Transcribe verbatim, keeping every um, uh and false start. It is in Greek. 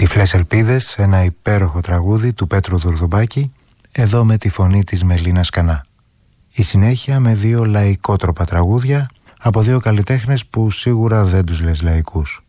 Τυφλές ελπίδες, ένα υπέροχο τραγούδι του Πέτρου Δουρδουμπάκη, εδώ με τη φωνή της Μελίνας Κανά. Η συνέχεια με δύο λαϊκότροπα τραγούδια από δύο καλλιτέχνες που σίγουρα δεν τους λες λαϊκούς.